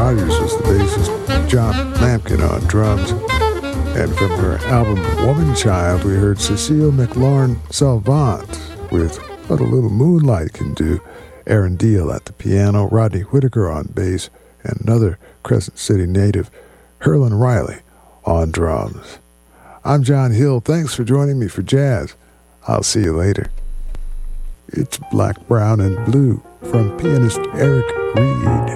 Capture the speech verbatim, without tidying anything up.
Rogers was the bassist, John Lampkin on drums. And from her album Woman Child, we heard Cecile McLaurin Salvant with What a Little Moonlight Can Do, Aaron Deal at the piano, Rodney Whitaker on bass, and another Crescent City native, Herlin Riley, on drums. I'm John Hill. Thanks for joining me for jazz. I'll see you later. It's Black, Brown, and Blue from pianist Eric Reed.